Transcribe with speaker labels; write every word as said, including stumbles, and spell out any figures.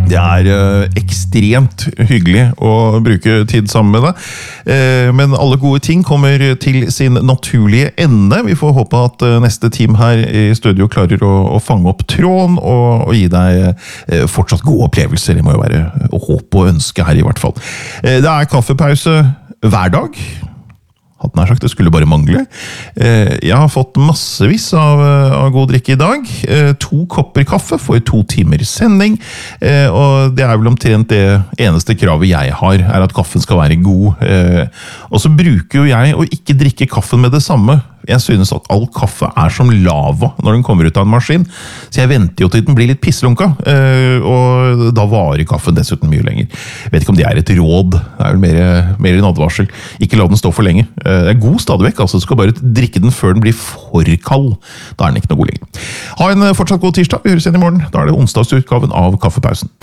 Speaker 1: Det er uh, ekstremt hyggelig å bruke tid sammen med deg. Uh, men alle gode ting kommer til sin naturlige ende. Vi får håpe at uh, neste team her i studio klarer å, å fange opp tråden og, og gi deg uh, fortsatt gode opplevelser. Det må jo være håp og ønske her i hvert fall. Uh, det er kaffepause hver dag. Hatt nær sagt, det skulle bare mangle. Jeg har fått massevis av, av god drikke i dag. To kopper kaffe for to timer sending. Og det er vel omtrent det eneste kravet jeg har, er at kaffen skal være god. Og så bruker jo jeg å ikke drikke kaffen med det samme. Jeg synes at all kaffe er som lava når den kommer ut av en maskin. Så jeg venter jo til den blir litt pisslunka. Og da varer kaffen dessuten mye lenger. Jeg vet ikke om det er et råd. Det er vel mer, mer en advarsel. Ikke la den stå for lenge. Det er god stadig vekk, altså. Du skal bare drikke den før den blir for kald. Da er den ikke noe god lenger. Ha en fortsatt god tirsdag. Vi høres igjen i morgen. Da er det onsdagsutgaven av Kaffepausen.